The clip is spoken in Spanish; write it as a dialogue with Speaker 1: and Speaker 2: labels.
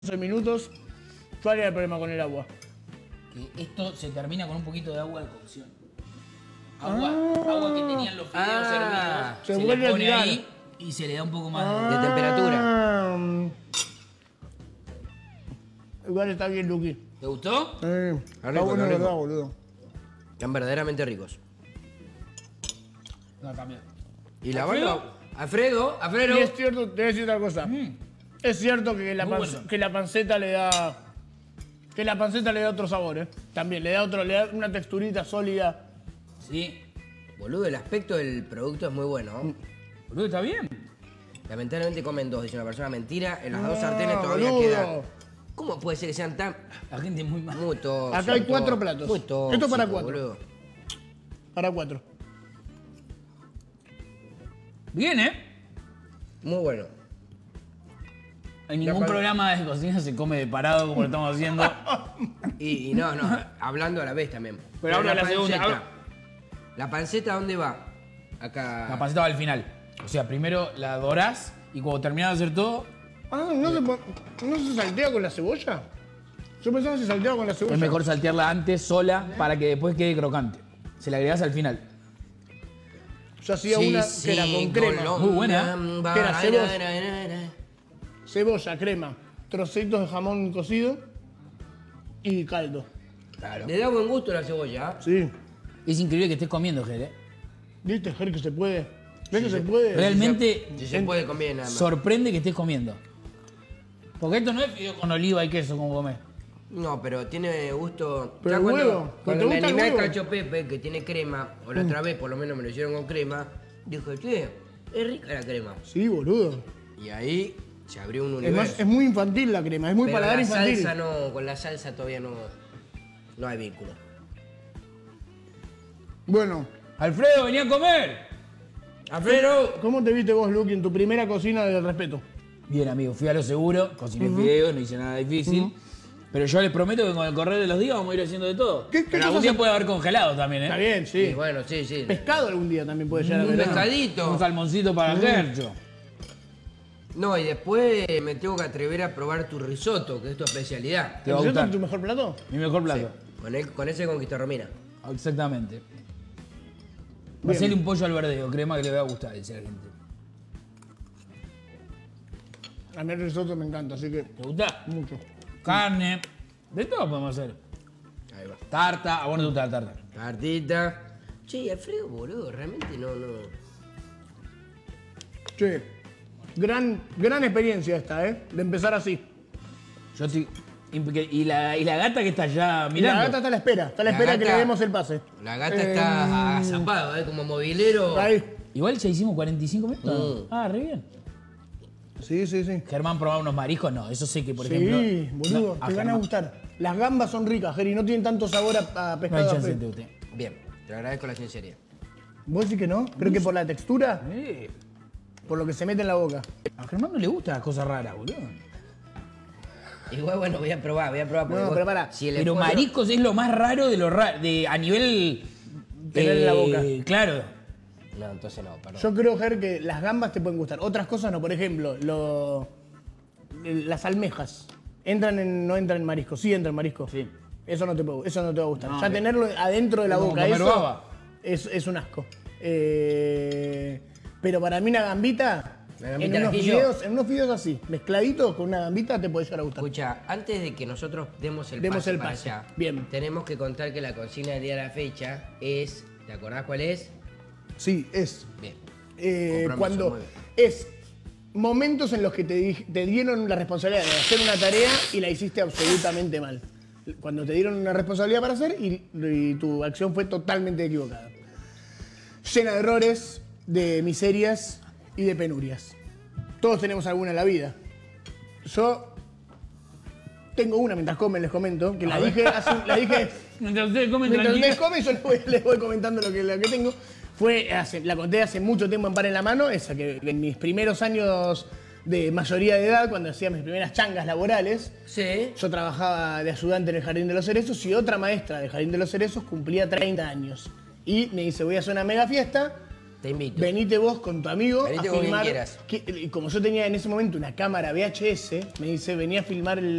Speaker 1: 12 minutos, ¿cuál era el problema con el agua?
Speaker 2: Que esto se termina con un poquito de agua de cocción. Agua que tenían los fideos hervidos,
Speaker 1: se
Speaker 2: se
Speaker 1: vuelve
Speaker 2: le
Speaker 1: a
Speaker 2: pone
Speaker 1: tirar.
Speaker 2: ahí y se le da un poco más
Speaker 3: de temperatura.
Speaker 1: Igual está bien, Luqui.
Speaker 2: ¿Te gustó?
Speaker 1: Está
Speaker 3: rico,
Speaker 1: bueno,
Speaker 3: está rico.
Speaker 1: verdad, boludo.
Speaker 3: Están verdaderamente ricos.
Speaker 2: No, también.
Speaker 3: Y la
Speaker 2: ¿Alfredo?
Speaker 3: banda. Alfredo.
Speaker 1: Y es cierto, te voy a decir otra cosa. Es cierto que
Speaker 2: Muy bueno.
Speaker 1: que la panceta le da. Que la panceta le da otro sabor, ¿eh? También, le da una texturita sólida.
Speaker 2: Sí.
Speaker 3: Boludo, el aspecto del producto es muy bueno.
Speaker 2: Boludo, ¿está bien?
Speaker 3: Lamentablemente comen dos, dice una persona mentira. En las dos sartenes todavía
Speaker 1: boludo.
Speaker 3: queda. ¿Cómo puede ser que sean tan.
Speaker 2: La gente es muy mala.
Speaker 3: Muy tóxicos?
Speaker 1: Acá hay 4 platos.
Speaker 3: Muy
Speaker 1: Esto
Speaker 3: tóxicos,
Speaker 1: para 4.
Speaker 3: boludo.
Speaker 1: Para 4.
Speaker 2: Bien, ¿eh?
Speaker 3: Muy bueno.
Speaker 2: En ningún programa de cocina se come de parado como lo estamos haciendo.
Speaker 3: Y no, hablando a la vez también.
Speaker 2: Pero ahora la segunda,
Speaker 3: panceta.
Speaker 2: ahora-
Speaker 3: ¿La panceta dónde va? Acá.
Speaker 2: La panceta va al final. O sea, primero la dorás y cuando terminás de hacer todo,
Speaker 1: ¿No se saltea con la cebolla? Yo pensaba que se salteaba con la cebolla.
Speaker 2: es mejor saltearla antes sola para que después quede crocante. Se la agregás al final.
Speaker 1: Yo hacía una que era con crema.
Speaker 2: Muy buena,
Speaker 1: Que era cebolla, crema, trocitos de jamón cocido y caldo.
Speaker 2: Claro.
Speaker 3: Le da buen gusto la cebolla.
Speaker 1: Sí.
Speaker 2: Es increíble que estés comiendo, Ger, ¿eh?
Speaker 1: ¿Viste, Ger, que se puede? ¿Ves que se puede?
Speaker 2: Realmente
Speaker 3: Si se puede comer nada más.
Speaker 2: sorprende que estés comiendo. Porque esto no es fideo con oliva y queso como comés.
Speaker 3: No, pero tiene gusto.
Speaker 1: Pero
Speaker 3: Ya
Speaker 1: el
Speaker 3: cuando,
Speaker 1: huevo,
Speaker 3: cuando
Speaker 1: ¿te
Speaker 3: me
Speaker 1: gusta el
Speaker 3: animé al
Speaker 1: huevo?
Speaker 3: cacho Pepe, que tiene crema, o la otra vez por lo menos me lo hicieron con crema, dijo, che, es rica la crema.
Speaker 1: Sí, boludo.
Speaker 3: Y ahí se abrió un
Speaker 1: Es,
Speaker 3: universo.
Speaker 1: es muy infantil la crema, es muy
Speaker 3: Pero
Speaker 1: paladar
Speaker 3: la
Speaker 1: infantil.
Speaker 3: salsa no, con la salsa todavía no hay vínculo.
Speaker 1: Bueno,
Speaker 2: Alfredo, venía a comer.
Speaker 3: ¡Alfredo!
Speaker 1: ¿cómo te viste vos, Luqui, en tu primera cocina del respeto?
Speaker 2: Bien, amigo, fui a lo seguro, cociné fideos, no hice nada difícil. Pero yo les prometo que con el correr de los días vamos a ir haciendo de todo.
Speaker 1: ¿Qué
Speaker 2: Pero algún
Speaker 1: cosas
Speaker 2: día
Speaker 1: se-
Speaker 2: puede haber congelado también, ¿eh?
Speaker 1: Está bien, sí.
Speaker 3: Sí, bueno, sí.
Speaker 1: Pescado algún día también puede llegar a
Speaker 3: Un
Speaker 1: ver.
Speaker 3: pescadito.
Speaker 2: Un salmoncito para Gercho.
Speaker 3: No, y después me tengo que atrever a probar tu risotto, que es tu especialidad.
Speaker 2: Te va a
Speaker 1: ¿Es
Speaker 2: gustar.
Speaker 1: tu mejor plato?
Speaker 2: Mi mejor plato.
Speaker 3: Con ese conquistó Romina.
Speaker 2: Exactamente.
Speaker 1: Bien.
Speaker 2: Hacele un pollo al verdeo, crema que le va a gustar, dice la gente.
Speaker 1: A mí el risotto me encanta, así que
Speaker 2: ¿Te gusta?
Speaker 1: mucho.
Speaker 2: Carne. De todo podemos hacer.
Speaker 3: Ahí va.
Speaker 2: Tarta. ¿A vos no te gusta la tarta?
Speaker 3: Tartita. Che, Alfredo, boludo, realmente no.
Speaker 1: Che, gran experiencia esta, ¿eh? De empezar así.
Speaker 2: Yo estoy... Y la gata que está allá
Speaker 1: Y
Speaker 2: mirando.
Speaker 1: la gata está a la espera, que
Speaker 3: gata-
Speaker 1: le demos el pase.
Speaker 3: La gata está agazapada, como movilero.
Speaker 1: Ahí.
Speaker 2: Igual ya hicimos 45 minutos. Ah, re bien.
Speaker 1: Sí.
Speaker 2: Germán probaba unos mariscos, no. Eso sé que, por
Speaker 1: Sí,
Speaker 2: ejemplo...
Speaker 1: boludo,
Speaker 2: no,
Speaker 1: te van a
Speaker 2: Germán
Speaker 1: gustar. Las gambas son ricas, Geri, no tienen tanto sabor a
Speaker 2: No hay
Speaker 1: pescado
Speaker 2: chance de
Speaker 1: frito.
Speaker 2: que te guste.
Speaker 3: Bien, te agradezco la sinceridad.
Speaker 1: ¿Vos decís que no? Creo que por la textura, por lo que se mete en la boca.
Speaker 2: A Germán no le gustan las cosas raras, boludo.
Speaker 3: Igual, bueno, voy a probar. Porque
Speaker 1: No,
Speaker 3: vos-
Speaker 1: pero pará.
Speaker 3: si el
Speaker 2: Pero
Speaker 3: esfuerzo-
Speaker 2: mariscos es lo más raro de lo raro. A nivel...
Speaker 1: Tener en la boca.
Speaker 2: Claro.
Speaker 3: No, entonces no, perdón.
Speaker 1: Yo creo, Ger, que las gambas te pueden gustar. Otras cosas no, por ejemplo, las almejas. No entran en marisco, sí entran en marisco.
Speaker 2: Sí.
Speaker 1: Eso no te va a gustar.
Speaker 2: No,
Speaker 1: ya
Speaker 2: que-
Speaker 1: tenerlo adentro de la
Speaker 2: es como
Speaker 1: boca,
Speaker 2: comer
Speaker 1: eso
Speaker 2: baba.
Speaker 1: es un asco. Pero para mí una gambita,
Speaker 3: ¿La gambita
Speaker 1: en
Speaker 3: al ajillo?
Speaker 1: unos fideos así, mezcladitos con una gambita, te puede llegar a gustar.
Speaker 3: Escucha, antes de que nosotros demos el
Speaker 1: Demos
Speaker 3: pase
Speaker 1: el
Speaker 3: para
Speaker 1: pase.
Speaker 3: allá,
Speaker 1: Bien.
Speaker 3: tenemos que contar que la cocina del día de la fecha es... ¿Te acordás cuál es?
Speaker 1: Sí, es.
Speaker 3: Bien. Compromiso,
Speaker 1: Cuando
Speaker 3: muy bien.
Speaker 1: es momentos en los que te dieron la responsabilidad de hacer una tarea y la hiciste absolutamente mal. Cuando te dieron una responsabilidad para hacer y tu acción fue totalmente equivocada. Llena de errores, de miserias y de penurias. Todos tenemos alguna en la vida. Yo tengo una mientras comen, les comento, que la dije,
Speaker 2: Mientras ustedes comen
Speaker 1: mientras
Speaker 2: tranquilo.
Speaker 1: ustedes comen, yo les voy comentando lo que tengo. La conté hace mucho tiempo en Pan en la Mano, esa que en mis primeros años de mayoría de edad, cuando hacía mis primeras changas laborales,
Speaker 3: Sí.
Speaker 1: yo trabajaba de ayudante en el Jardín de los Cerezos y otra maestra del Jardín de los Cerezos cumplía 30 años. Y me dice, voy a hacer una mega fiesta
Speaker 3: Te invito.
Speaker 1: Venite vos con tu amigo
Speaker 3: Venite
Speaker 1: a
Speaker 3: con quien
Speaker 1: filmar.
Speaker 3: quieras.
Speaker 1: Y como yo tenía en ese momento una cámara VHS, me dice, venía a filmar